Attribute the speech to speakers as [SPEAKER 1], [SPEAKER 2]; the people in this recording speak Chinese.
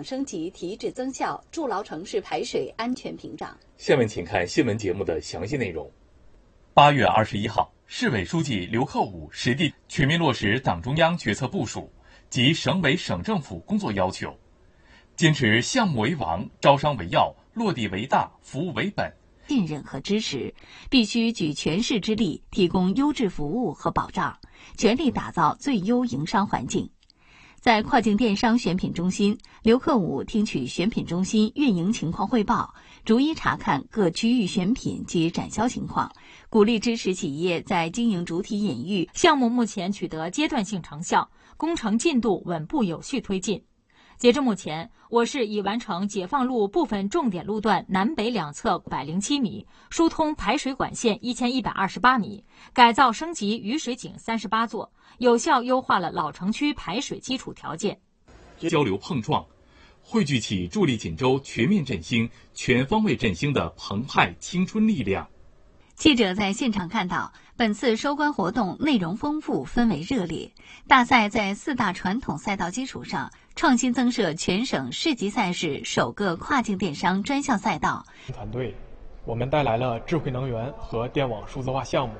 [SPEAKER 1] 升级提质增效，筑牢城市排水安全屏障。
[SPEAKER 2] 下面请看新闻节目的详细内容。8月21号，市委书记刘克武实地全面落实党中央决策部署及省委省政府工作要求，坚持项目为王、招商为要、落地为大、服务为本。
[SPEAKER 3] 信任和支持，必须举全市之力提供优质服务和保障，全力打造最优营商环境。在跨境电商选品中心，刘克武听取选品中心运营情况汇报，逐一查看各区域选品及展销情况，鼓励支持企业在经营主体领域
[SPEAKER 4] 项目目前取得阶段性成效，工程进度稳步有序推进。截至目前，我市已完成解放路部分重点路段南北两侧107米，疏通排水管线1128米，改造升级雨水井38座，有效优化了老城区排水基础条件。
[SPEAKER 2] 交流碰撞，汇聚起助力锦州全面振兴、全方位振兴的澎湃青春力量。
[SPEAKER 3] 记者在现场看到，本次收官活动内容丰富，氛围热烈。大赛在4大传统赛道基础上，创新增设全省市级赛事首个跨境电商专项赛道。
[SPEAKER 5] 团队，我们带来了智慧能源和电网数字化项目，